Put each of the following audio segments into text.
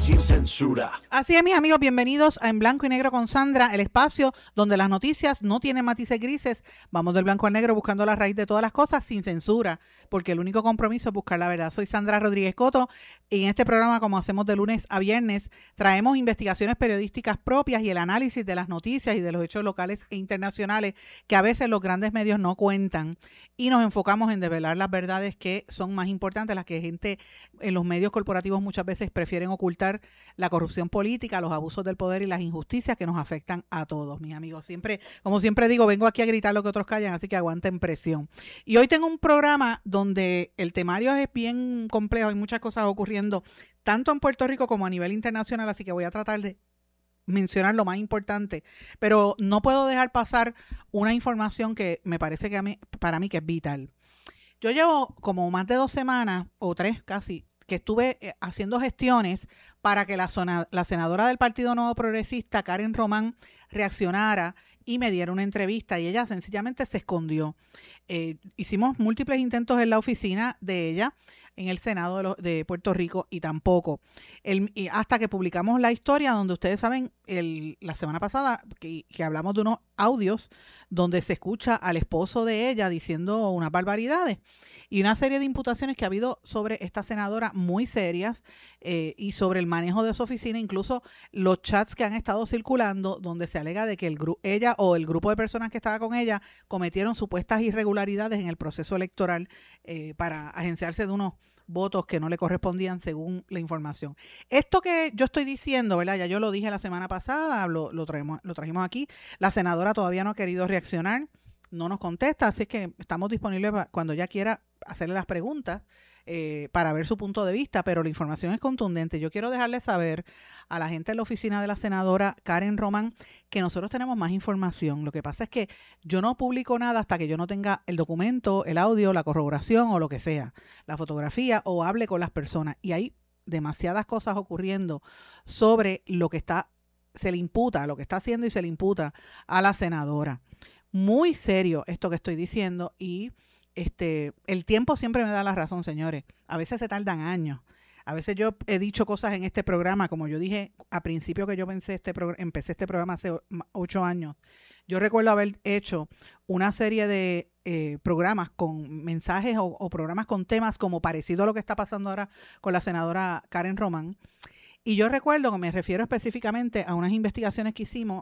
sin censura. Así es, mis amigos, bienvenidos a En Blanco y Negro con Sandra, el espacio donde las noticias no tienen matices grises. Vamos del blanco al negro buscando la raíz de todas las cosas sin censura, porque el único compromiso es buscar la verdad. Soy Sandra Rodríguez Coto y en este programa, como hacemos de lunes a viernes, traemos investigaciones periodísticas propias y el análisis de las noticias y de los hechos locales e internacionales que a veces los grandes medios no cuentan, y nos enfocamos en develar las verdades que son más importantes, las que gente en los medios corporativos muchas veces prefieren ocultar: la corrupción política, los abusos del poder y las injusticias que nos afectan a todos, mis amigos. Siempre, como siempre digo, vengo aquí a gritar lo que otros callan, así que aguanten presión. Y hoy tengo un programa donde el temario es bien complejo, hay muchas cosas ocurriendo, tanto en Puerto Rico como a nivel internacional, así que voy a tratar de mencionar lo más importante, pero no puedo dejar pasar una información que me parece que para mí que es vital. Yo llevo como más de 2 semanas, o 3 casi, que estuve haciendo gestiones para que la senadora del Partido Nuevo Progresista, Karen Román, reaccionara y me diera una entrevista, y ella sencillamente se escondió. Hicimos múltiples intentos en la oficina de ella, en el Senado de Puerto Rico, y tampoco. Y hasta que publicamos la historia, donde ustedes saben, la semana pasada, que hablamos de unos audios donde se escucha al esposo de ella diciendo unas barbaridades y una serie de imputaciones que ha habido sobre esta senadora muy serias, y sobre el manejo de su oficina, incluso los chats que han estado circulando donde se alega de que ella o el grupo de personas que estaba con ella cometieron supuestas irregularidades en el proceso electoral, para agenciarse de unos votos que no le correspondían según la información. Esto que yo estoy diciendo, ¿verdad? Ya yo lo dije la semana pasada, lo trajimos aquí. La senadora todavía no ha querido reaccionar, no nos contesta, así que estamos disponibles cuando ella quiera hacerle las preguntas, para ver su punto de vista, pero la información es contundente. Yo quiero dejarle saber a la gente de la oficina de la senadora Karen Román que nosotros tenemos más información. Lo que pasa es que yo no publico nada hasta que yo no tenga el documento, el audio, la corroboración o lo que sea, la fotografía, o hable con las personas. Y hay demasiadas cosas ocurriendo sobre lo que se le imputa, lo que está haciendo y se le imputa a la senadora. Muy serio esto que estoy diciendo, y el tiempo siempre me da la razón, señores. A veces se tardan años. A veces yo he dicho cosas en este programa, como yo dije a principio que yo empecé este programa hace 8 años. Yo recuerdo haber hecho una serie de programas con mensajes o programas con temas como parecido a lo que está pasando ahora con la senadora Karen Román. Y yo recuerdo que me refiero específicamente a unas investigaciones que hicimos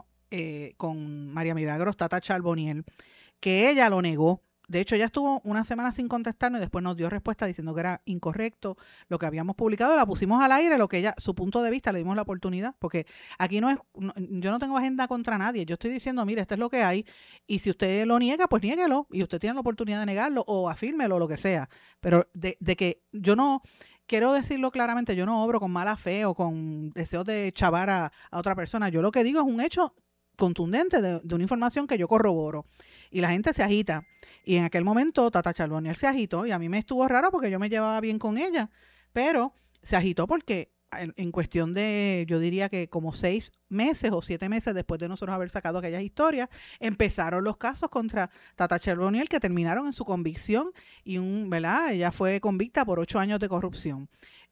con María Milagros Tata Charboniel, que ella lo negó. De hecho, ella estuvo una semana sin contestarnos y después nos dio respuesta diciendo que era incorrecto lo que habíamos publicado. La pusimos al aire, lo que ella, su punto de vista, le dimos la oportunidad, porque aquí yo no tengo agenda contra nadie. Yo estoy diciendo, mire, esto es lo que hay, y si usted lo niega, pues niéguelo, y usted tiene la oportunidad de negarlo o afírmelo, lo que sea. Pero de que yo no, quiero decirlo claramente, yo no obro con mala fe o con deseos de chavar a otra persona. Yo lo que digo es un hecho contundente de una información que yo corroboro, y la gente se agita, y en aquel momento Tata Charboniel se agitó, y a mí me estuvo raro porque yo me llevaba bien con ella, pero se agitó porque en cuestión de, yo diría que como 6 meses o 7 meses después de nosotros haber sacado aquellas historias, empezaron los casos contra Tata Charboniel, que terminaron en su convicción, y ¿verdad? Ella fue convicta por 8 años de corrupción.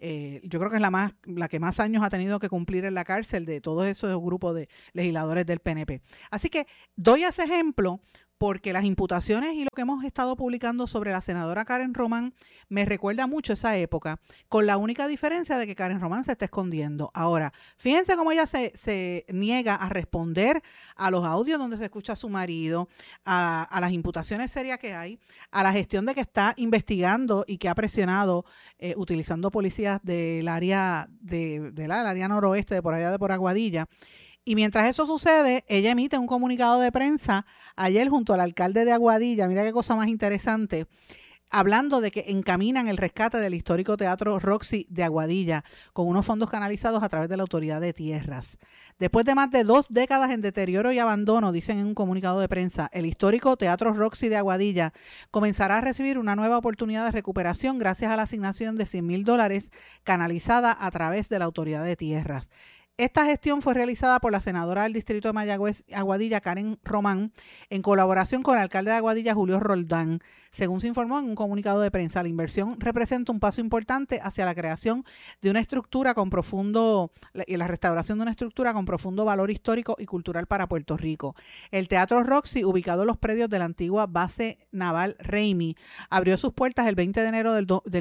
Yo creo que es la que más años ha tenido que cumplir en la cárcel de todos esos grupos de legisladores del PNP. Así que doy ese ejemplo porque las imputaciones y lo que hemos estado publicando sobre la senadora Karen Román me recuerda mucho esa época, con la única diferencia de que Karen Román se está escondiendo. Ahora, fíjense cómo ella se niega a responder a los audios donde se escucha a su marido, a las imputaciones serias que hay, a la gestión de que está investigando y que ha presionado, utilizando policías del área del área noroeste, de por allá de por Aguadilla. Y mientras eso sucede, ella emite un comunicado de prensa ayer junto al alcalde de Aguadilla, mira qué cosa más interesante, hablando de que encaminan el rescate del histórico Teatro Roxy de Aguadilla con unos fondos canalizados a través de la Autoridad de Tierras. Después de más de 2 décadas en deterioro y abandono, dicen en un comunicado de prensa, el histórico Teatro Roxy de Aguadilla comenzará a recibir una nueva oportunidad de recuperación gracias a la asignación de $100,000 canalizada a través de la Autoridad de Tierras. Esta gestión fue realizada por la senadora del distrito de Mayagüez, Aguadilla, Karen Román, en colaboración con el alcalde de Aguadilla, Julio Roldán. según se informó en un comunicado de prensa. La inversión representa un paso importante hacia la creación de una estructura con profundo, y la restauración de una estructura con profundo valor histórico y cultural para Puerto Rico. El Teatro Roxy, ubicado en los predios de la antigua base naval Ramey, abrió sus puertas el 20 de enero del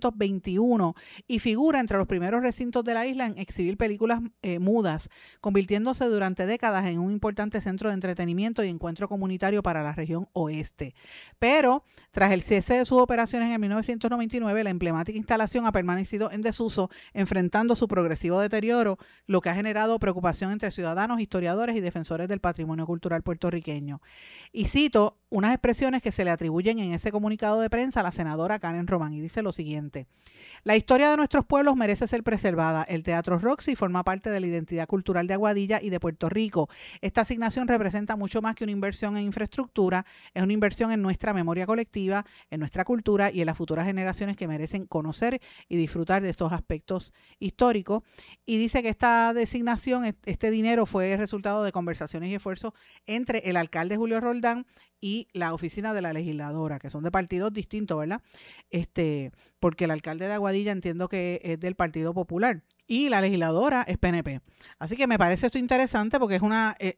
1921 y figura entre los primeros recintos de la isla en exhibir películas mudas, convirtiéndose durante décadas en un importante centro de entretenimiento y encuentro comunitario para la región oeste. Pero, tras el cese de sus operaciones en 1999, la emblemática instalación ha permanecido en desuso, enfrentando su progresivo deterioro, lo que ha generado preocupación entre ciudadanos, historiadores y defensores del patrimonio cultural puertorriqueño. Y cito unas expresiones que se le atribuyen en ese comunicado de prensa a la senadora Karen Román, y dice lo siguiente: la historia de nuestros pueblos merece ser preservada. El Teatro Roxy forma parte de la identidad cultural de Aguadilla y de Puerto Rico. Esta asignación representa mucho más que una inversión en infraestructura, es una inversión en nuestra memoria colectiva, en nuestra cultura y en las futuras generaciones que merecen conocer y disfrutar de estos aspectos históricos. Y dice que esta designación, este dinero fue el resultado de conversaciones y esfuerzos entre el alcalde Julio Roldán y la oficina de la legisladora, que son de partidos distintos, ¿verdad? Porque el alcalde de Aguadilla entiendo que es del Partido Popular y la legisladora es PNP. Así que me parece esto interesante porque es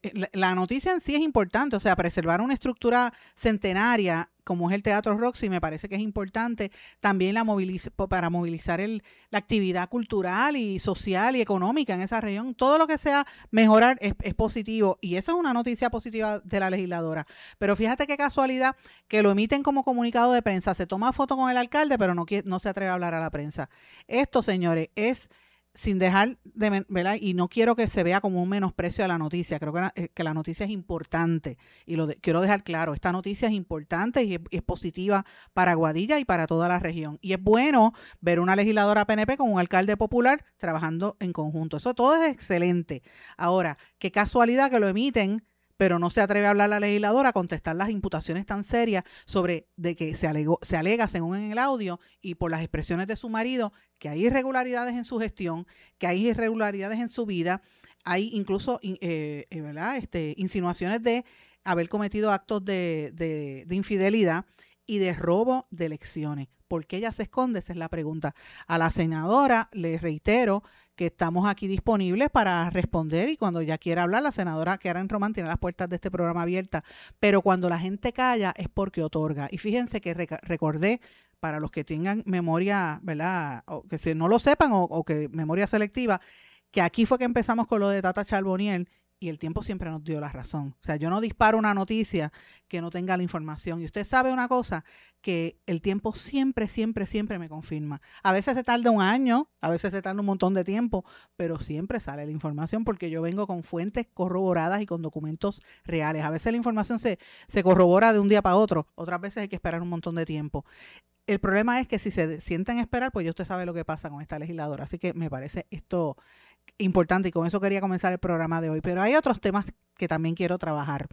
la noticia en sí es importante, o sea, preservar una estructura centenaria como es el Teatro Roxy me parece que es importante también para movilizar la actividad cultural y social y económica en esa región. Todo lo que sea mejorar es positivo y esa es una noticia positiva de la legisladora. Pero fíjate qué casualidad que lo emiten como comunicado de prensa, se toma foto con el alcalde pero no se atreve a hablar a la prensa. Esto, señores, es sin dejar de, ¿verdad? Y no quiero que se vea como un menosprecio a la noticia, creo que la noticia es importante y quiero dejar claro, esta noticia es importante y es positiva para Aguadilla y para toda la región. Y es bueno ver una legisladora PNP con un alcalde popular trabajando en conjunto, eso todo es excelente. Ahora, qué casualidad que lo emiten, pero no se atreve a hablar la legisladora, a contestar las imputaciones tan serias de que se alega, según en el audio, y por las expresiones de su marido, que hay irregularidades en su gestión, que hay irregularidades en su vida, hay incluso ¿verdad? Insinuaciones de haber cometido actos de infidelidad y de robo de elecciones. ¿Por qué ella se esconde? Esa es la pregunta. A la senadora le reitero que estamos aquí disponibles para responder y cuando ella quiera hablar, la senadora Karen Román tiene las puertas de este programa abiertas, pero cuando la gente calla es porque otorga. Y fíjense que recordé, para los que tengan memoria, ¿verdad? O que no lo sepan o que memoria selectiva, que aquí fue que empezamos con lo de Tata Charbonnier y el tiempo siempre nos dio la razón. O sea, yo no disparo una noticia que no tenga la información. Y usted sabe una cosa, que el tiempo siempre, siempre, siempre me confirma. A veces se tarda un año, a veces se tarda un montón de tiempo, pero siempre sale la información porque yo vengo con fuentes corroboradas y con documentos reales. A veces la información se corrobora de un día para otro, otras veces hay que esperar un montón de tiempo. El problema es que si se sientan a esperar, pues ya usted sabe lo que pasa con esta legisladora. Así que me parece esto importante y con eso quería comenzar el programa de hoy. Pero hay otros temas que también quiero trabajar.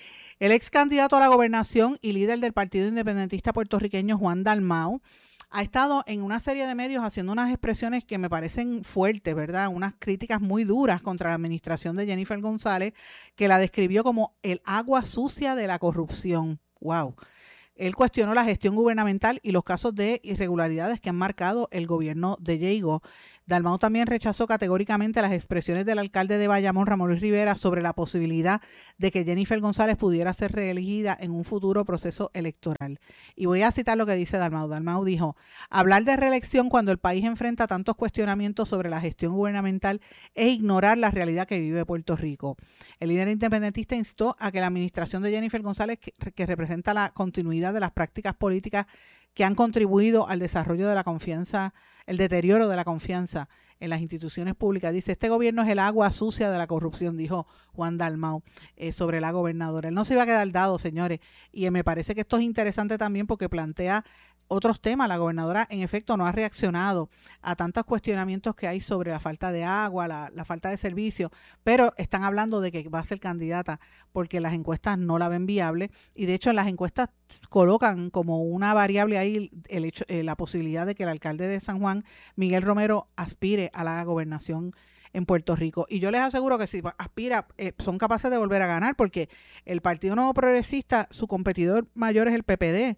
El ex candidato a la gobernación y líder del Partido Independentista puertorriqueño, Juan Dalmau, ha estado en una serie de medios haciendo unas expresiones que me parecen fuertes, ¿verdad? Unas críticas muy duras contra la administración de Jennifer González, que la describió como el agua sucia de la corrupción. ¡Wow! Él cuestionó la gestión gubernamental y los casos de irregularidades que han marcado el gobierno de Diego. Dalmau también rechazó categóricamente las expresiones del alcalde de Bayamón, Ramón Luis Rivera, sobre la posibilidad de que Jennifer González pudiera ser reelegida en un futuro proceso electoral. Y voy a citar lo que dice Dalmau. Dalmau dijo: hablar de reelección cuando el país enfrenta tantos cuestionamientos sobre la gestión gubernamental es ignorar la realidad que vive Puerto Rico. El líder independentista instó a que la administración de Jennifer González, que representa la continuidad de las prácticas políticas que han contribuido al desarrollo de la confianza, el deterioro de la confianza en las instituciones públicas. Dice, este gobierno es el agua sucia de la corrupción, dijo Juan Dalmau sobre la gobernadora. Él no se iba a quedar dado, señores, y me parece que esto es interesante también porque plantea otros temas. La gobernadora, en efecto, no ha reaccionado a tantos cuestionamientos que hay sobre la falta de agua, la falta de servicio, pero están hablando de que va a ser candidata porque las encuestas no la ven viable y de hecho en las encuestas colocan como una variable ahí la posibilidad de que el alcalde de San Juan, Miguel Romero, aspire a la gobernación en Puerto Rico. Y yo les aseguro que si aspira, son capaces de volver a ganar porque el Partido Nuevo Progresista, su competidor mayor es el PPD.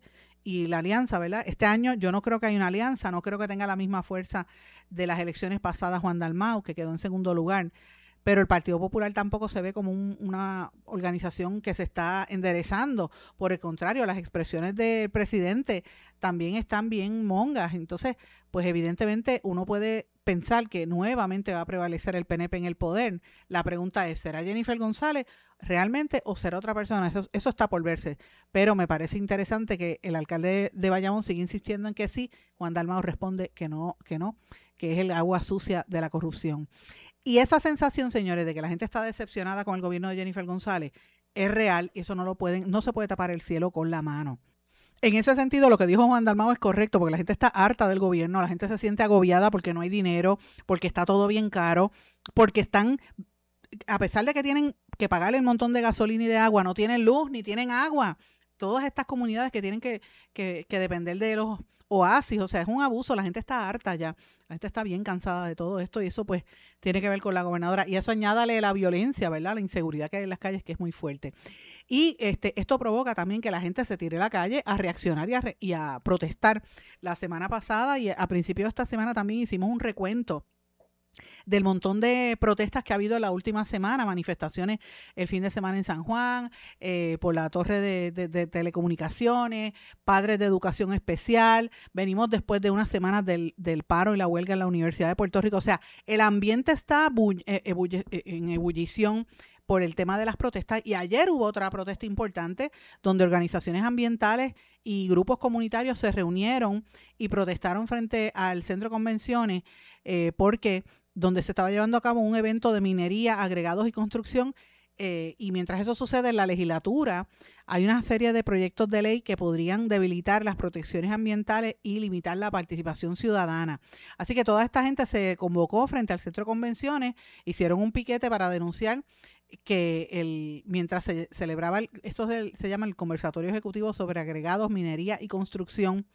y la alianza, ¿verdad? Este año yo no creo que haya una alianza, no creo que tenga la misma fuerza de las elecciones pasadas Juan Dalmau, que quedó en segundo lugar, pero el Partido Popular tampoco se ve como una organización que se está enderezando. Por el contrario, las expresiones del presidente también están bien mongas. Entonces, pues evidentemente uno puede pensar que nuevamente va a prevalecer el PNP en el poder. La pregunta es, ¿será Jennifer González realmente o será otra persona? Eso está por verse. Pero me parece interesante que el alcalde de Bayamón sigue insistiendo en que sí. Juan Dalmau responde que no, que es el agua sucia de la corrupción. Y esa sensación, señores, de que la gente está decepcionada con el gobierno de Jennifer González es real y eso no se puede tapar el cielo con la mano. En ese sentido, lo que dijo Juan Dalmau es correcto, porque la gente está harta del gobierno, la gente se siente agobiada porque no hay dinero, porque está todo bien caro, porque están, a pesar de que tienen que pagarle un montón de gasolina y de agua, no tienen luz ni tienen agua. Todas estas comunidades que tienen que depender de los oasis, o sea, es un abuso, la gente está harta ya, la gente está bien cansada de todo esto y eso pues tiene que ver con la gobernadora y eso añádale la violencia, ¿verdad? La inseguridad que hay en las calles que es muy fuerte. Y esto provoca también que la gente se tire a la calle a reaccionar y a protestar. La semana pasada y a principios de esta semana también hicimos un recuento del montón de protestas que ha habido en la última semana, manifestaciones el fin de semana en San Juan, por la torre de telecomunicaciones, padres de educación especial, venimos después de unas semanas del paro y la huelga en la Universidad de Puerto Rico, o sea, el ambiente está en ebullición por el tema de las protestas y ayer hubo otra protesta importante donde organizaciones ambientales y grupos comunitarios se reunieron y protestaron frente al centro de convenciones porque donde se estaba llevando a cabo un evento de minería, agregados y construcción, y mientras eso sucede en la legislatura, hay una serie de proyectos de ley que podrían debilitar las protecciones ambientales y limitar la participación ciudadana. Así que toda esta gente se convocó frente al centro de convenciones, hicieron un piquete para denunciar que mientras se celebraba, se llama el Conversatorio Ejecutivo sobre Agregados, Minería y Construcción,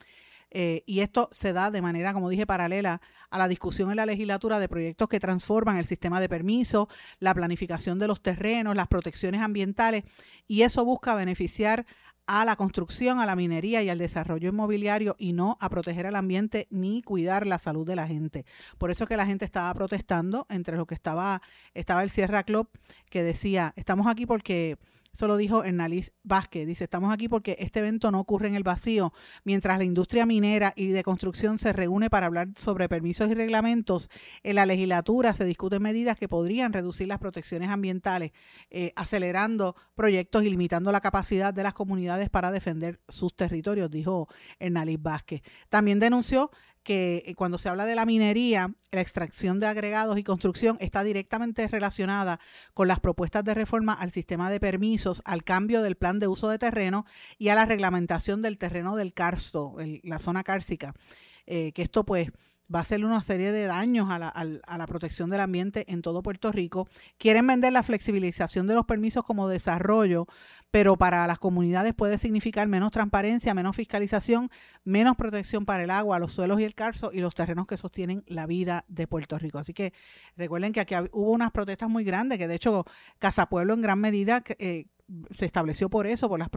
y esto se da de manera, como dije, paralela a la discusión en la legislatura de proyectos que transforman el sistema de permisos, la planificación de los terrenos, las protecciones ambientales, y eso busca beneficiar a la construcción, a la minería y al desarrollo inmobiliario y no a proteger al ambiente ni cuidar la salud de la gente. Por eso es que la gente estaba protestando, entre los que estaba el Sierra Club, que decía, estamos aquí porque... Eso lo dijo Hernández Vázquez. Dice, estamos aquí porque este evento no ocurre en el vacío. Mientras la industria minera y de construcción se reúne para hablar sobre permisos y reglamentos, en la legislatura se discuten medidas que podrían reducir las protecciones ambientales, acelerando proyectos y limitando la capacidad de las comunidades para defender sus territorios, dijo Hernández Vázquez. También denunció que cuando se habla de la minería, la extracción de agregados y construcción está directamente relacionada con las propuestas de reforma al sistema de permisos, al cambio del plan de uso de terreno y a la reglamentación del terreno del karsto, la zona cársica, que esto pues va a hacer una serie de daños a la protección del ambiente en todo Puerto Rico. Quieren vender la flexibilización de los permisos como desarrollo, pero para las comunidades puede significar menos transparencia, menos fiscalización, menos protección para el agua, los suelos y el karsto y los terrenos que sostienen la vida de Puerto Rico. Así que recuerden que aquí hubo unas protestas muy grandes, que de hecho Casa Pueblo en gran medida se estableció por eso, por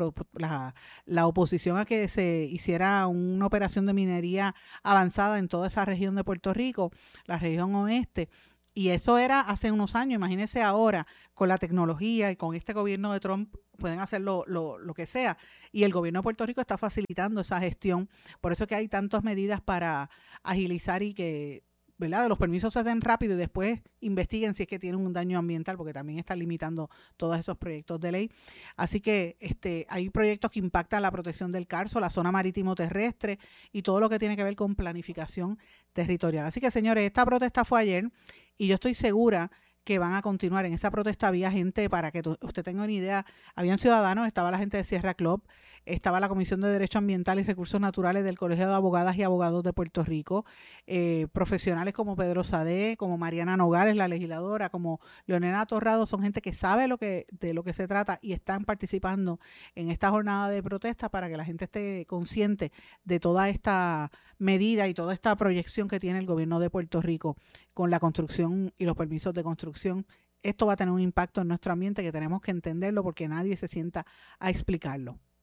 la oposición a que se hiciera una operación de minería avanzada en toda esa región de Puerto Rico, la región oeste. Y eso era hace unos años. Imagínense ahora, con la tecnología y con este gobierno de Trump, pueden hacer lo que sea. Y el gobierno de Puerto Rico está facilitando esa gestión. Por eso que hay tantas medidas para agilizar y que, ¿verdad?, los permisos se den rápido y después investiguen si es que tienen un daño ambiental, porque también están limitando todos esos proyectos de ley. Así que hay proyectos que impactan la protección del karsto, la zona marítimo terrestre y todo lo que tiene que ver con planificación territorial. Así que, señores, esta protesta fue ayer y yo estoy segura que van a continuar. En esa protesta había gente, para que usted tenga una idea, habían ciudadanos, estaba la gente de Sierra Club, estaba la Comisión de Derecho Ambiental y Recursos Naturales del Colegio de Abogadas y Abogados de Puerto Rico, profesionales como Pedro Sadé, como Mariana Nogales, la legisladora, como Leonela Torrado, son gente que sabe de lo que se trata y están participando en esta jornada de protesta para que la gente esté consciente de toda esta medida y toda esta proyección que tiene el gobierno de Puerto Rico con la construcción y los permisos de construcción. Esto va a tener un impacto en nuestro ambiente que tenemos que entenderlo porque nadie se sienta a explicarlo.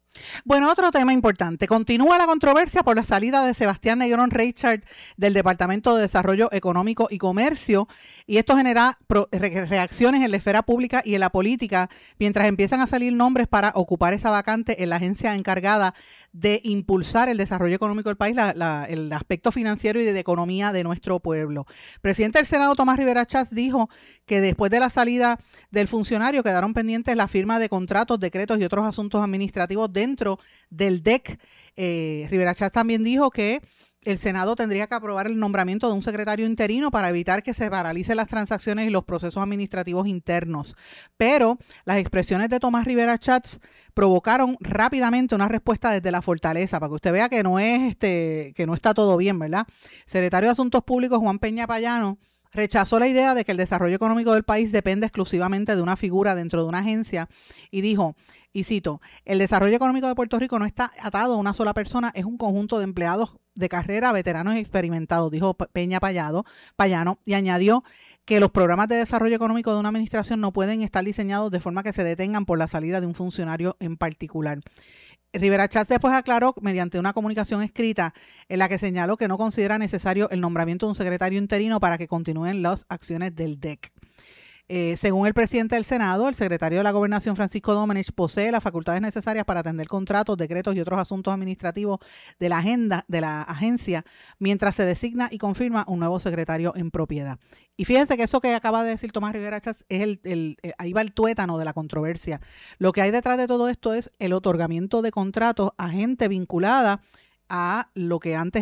Bueno, otro tema importante. Continúa la controversia por la salida de Sebastián Negrón Reichard del Departamento de Desarrollo Económico y Comercio, y esto genera reacciones en la esfera pública y en la política mientras empiezan a salir nombres para ocupar esa vacante en la agencia encargada de impulsar el desarrollo económico del país, el aspecto financiero y de economía de nuestro pueblo. El presidente del Senado, Tomás Rivera Schatz, dijo que después de la salida del funcionario quedaron pendientes la firma de contratos, decretos y otros asuntos administrativos dentro del DEC. Rivera Schatz también dijo que el Senado tendría que aprobar el nombramiento de un secretario interino para evitar que se paralicen las transacciones y los procesos administrativos internos. Pero las expresiones de Tomás Rivera Schatz provocaron rápidamente una respuesta desde la fortaleza, para que usted vea que no es que no está todo bien, ¿verdad? Secretario de Asuntos Públicos Juan Peña Payano rechazó la idea de que el desarrollo económico del país depende exclusivamente de una figura dentro de una agencia y dijo, y cito, el desarrollo económico de Puerto Rico no está atado a una sola persona, es un conjunto de empleados de carrera, veteranos y experimentados, dijo Peña Payano, y añadió que los programas de desarrollo económico de una administración no pueden estar diseñados de forma que se detengan por la salida de un funcionario en particular. Rivera Schatz después aclaró mediante una comunicación escrita en la que señaló que no considera necesario el nombramiento de un secretario interino para que continúen las acciones del DEC. Según el presidente del Senado, el secretario de la Gobernación, Francisco Domenech, posee las facultades necesarias para atender contratos, decretos y otros asuntos administrativos de la agenda de la agencia mientras se designa y confirma un nuevo secretario en propiedad. Y fíjense que eso que acaba de decir Tomás Rivera Schatz es ahí va el tuétano de la controversia. Lo que hay detrás de todo esto es el otorgamiento de contratos a gente vinculada a lo que antes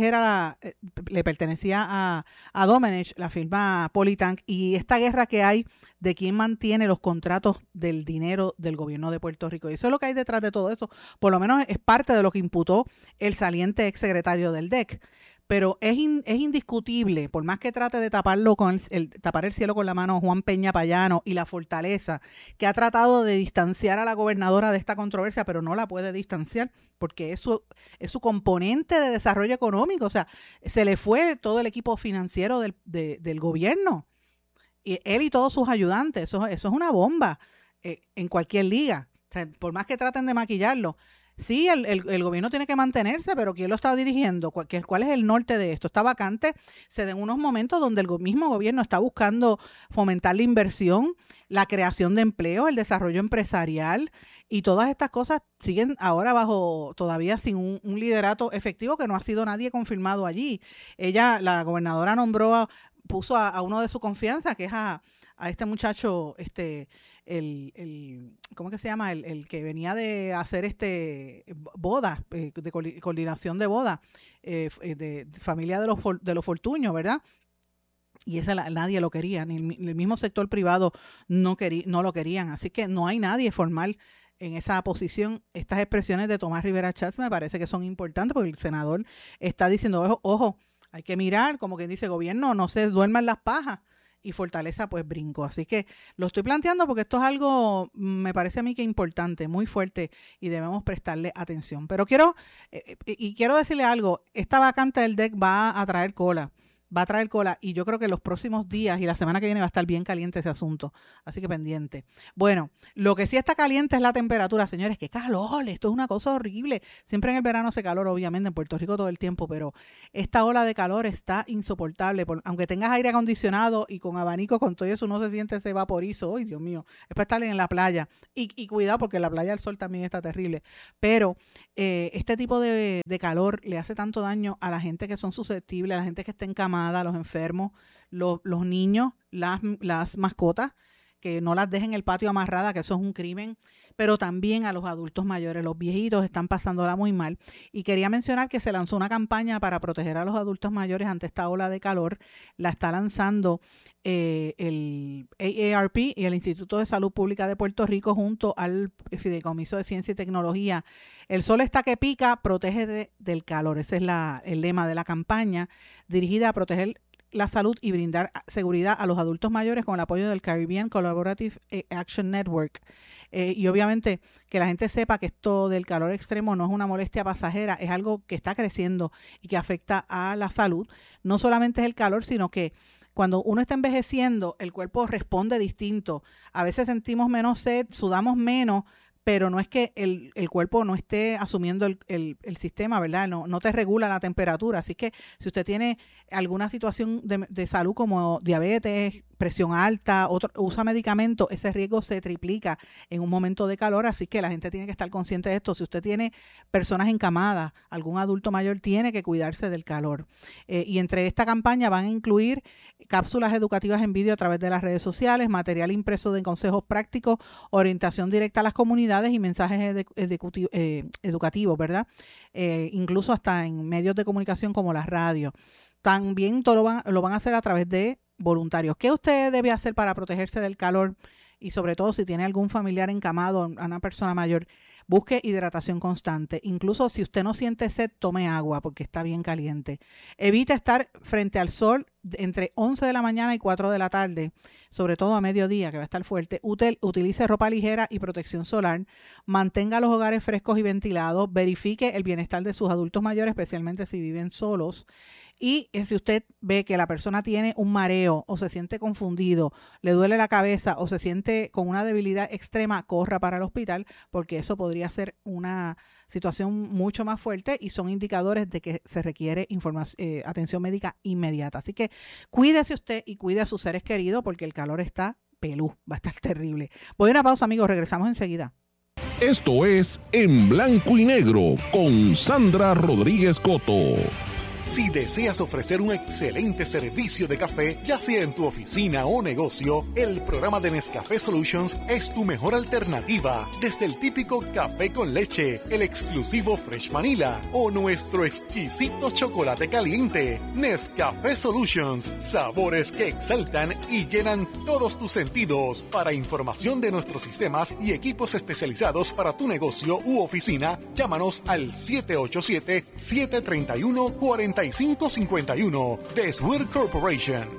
le pertenecía a Domenech, la firma Polytank, y esta guerra que hay de quién mantiene los contratos del dinero del gobierno de Puerto Rico. Y eso es lo que hay detrás de todo eso. Por lo menos es parte de lo que imputó el saliente exsecretario del DEC. Pero es indiscutible, por más que trate de taparlo tapar el cielo con la mano Juan Peña Payano y la fortaleza, que ha tratado de distanciar a la gobernadora de esta controversia, pero no la puede distanciar porque es su componente de desarrollo económico. O sea, se le fue todo el equipo financiero del gobierno. Y él y todos sus ayudantes. Eso es una bomba en cualquier liga. O sea, por más que traten de maquillarlo. Sí, el gobierno tiene que mantenerse, pero ¿quién lo está dirigiendo? ¿Cuál es el norte de esto? Está vacante. Se den unos momentos donde el mismo gobierno está buscando fomentar la inversión, la creación de empleo, el desarrollo empresarial, y todas estas cosas siguen ahora todavía sin un liderato efectivo, que no ha sido nadie confirmado allí. La gobernadora puso a uno de su confianza, que es a este muchacho, ¿cómo que se llama? El que venía de hacer bodas, de coordinación de bodas, de familia de los Fortuño, ¿verdad? Y nadie lo quería, ni el mismo sector privado no lo querían, así que no hay nadie formal en esa posición. Estas expresiones de Tomás Rivera Schatz me parece que son importantes porque el senador está diciendo, ojo, hay que mirar, como quien dice, gobierno, no se duerman las pajas, y fortaleza pues brinco. Así que lo estoy planteando porque esto es algo, me parece a mí que importante, muy fuerte, y debemos prestarle atención. Pero quiero decirle algo, esta vacante del DEC va a traer cola, y yo creo que los próximos días y la semana que viene va a estar bien caliente ese asunto, así que pendiente. Bueno, lo que sí está caliente es la temperatura, señores. ¡Qué calor! Esto es una cosa horrible. Siempre en el verano hace calor, obviamente, en Puerto Rico todo el tiempo, pero esta ola de calor está insoportable. Aunque tengas aire acondicionado y con abanico, con todo eso, uno se siente ese vaporizo. ¡Ay, Dios mío! Es para estar en la playa. Y cuidado, porque en la playa el sol también está terrible. Pero este tipo de calor le hace tanto daño a la gente que son susceptibles, a la gente que está encamada, a los enfermos, los niños, las mascotas, que no las dejen en el patio amarradas, que eso es un crimen, pero también a los adultos mayores. Los viejitos están pasándola muy mal. Y quería mencionar que se lanzó una campaña para proteger a los adultos mayores ante esta ola de calor. La está lanzando el AARP y el Instituto de Salud Pública de Puerto Rico junto al Fideicomiso de Ciencia y Tecnología. El sol está que pica, protege del calor. Ese es el lema de la campaña, dirigida a proteger la salud y brindar seguridad a los adultos mayores con el apoyo del Caribbean Collaborative Action Network. Y obviamente que la gente sepa que esto del calor extremo no es una molestia pasajera, es algo que está creciendo y que afecta a la salud. No solamente es el calor, sino que cuando uno está envejeciendo, el cuerpo responde distinto. A veces sentimos menos sed, sudamos menos, pero no es que el cuerpo no esté asumiendo el sistema, ¿verdad? No te regula la temperatura. Así que si usted tiene alguna situación de salud como diabetes, presión alta, usa medicamentos, ese riesgo se triplica en un momento de calor. Así que la gente tiene que estar consciente de esto. Si usted tiene personas encamadas, algún adulto mayor tiene que cuidarse del calor. Y entre esta campaña van a incluir cápsulas educativas en vídeo a través de las redes sociales, material impreso de consejos prácticos, orientación directa a las comunidades y mensajes educativos, ¿verdad? Incluso hasta en medios de comunicación como la radio. También todo lo van a hacer a través de voluntarios. ¿Qué usted debe hacer para protegerse del calor? Y sobre todo si tiene algún familiar encamado, a una persona mayor, busque hidratación constante. Incluso si usted no siente sed, tome agua porque está bien caliente. Evite estar frente al sol entre 11 de la mañana y 4 de la tarde, sobre todo a mediodía, que va a estar fuerte. Utilice ropa ligera y protección solar. Mantenga los hogares frescos y ventilados. Verifique el bienestar de sus adultos mayores, especialmente si viven solos. Y si usted ve que la persona tiene un mareo o se siente confundido, le duele la cabeza o se siente con una debilidad extrema, corra para el hospital porque eso podría ser una situación mucho más fuerte y son indicadores de que se requiere atención médica inmediata. Así que cuídese usted y cuide a sus seres queridos porque el calor está pelú, va a estar terrible. Voy a una pausa, amigos, regresamos enseguida. Esto es En Blanco y Negro con Sandra Rodríguez Coto. Si deseas ofrecer un excelente servicio de café, ya sea en tu oficina o negocio, el programa de Nescafé Solutions es tu mejor alternativa. Desde el típico café con leche, el exclusivo Fresh Vanilla o nuestro exquisito chocolate caliente. Nescafé Solutions, sabores que exaltan y llenan todos tus sentidos. Para información de nuestros sistemas y equipos especializados para tu negocio u oficina, llámanos al 787-731-4551 de Swear Corporation.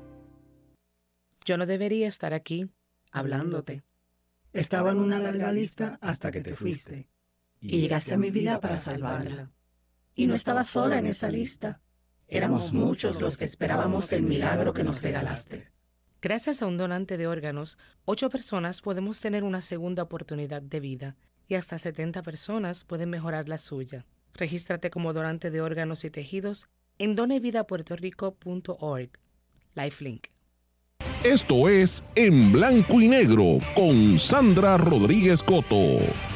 Yo no debería estar aquí hablándote. Estaba en una larga lista hasta que te fuiste. Y llegaste a mi vida para salvarla. Y no estaba sola en esa lista. Éramos muchos los que esperábamos el milagro que nos regalaste. Gracias a un donante de órganos, 8 personas podemos tener una segunda oportunidad de vida y hasta 70 personas pueden mejorar la suya. Regístrate como donante de órganos y tejidos en donevidapuertorico.org. Lifelink. Esto es En Blanco y Negro con Sandra Rodríguez Coto.